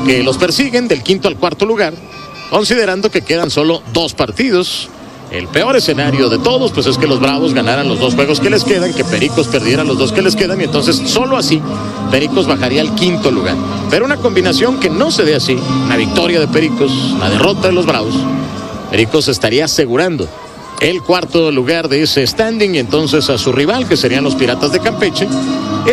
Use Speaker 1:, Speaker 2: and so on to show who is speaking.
Speaker 1: que los persiguen del quinto al cuarto lugar, considerando que quedan solo 2 partidos. El peor escenario de todos, pues es que los Bravos ganaran los 2 juegos que les quedan, que Pericos perdiera los 2 que les quedan, y entonces solo así Pericos bajaría al quinto lugar. Pero una combinación que no se dé así, una victoria de Pericos, una derrota de los Bravos, Pericos estaría asegurando el cuarto lugar de ese standing, y entonces a su rival, que serían los Piratas de Campeche,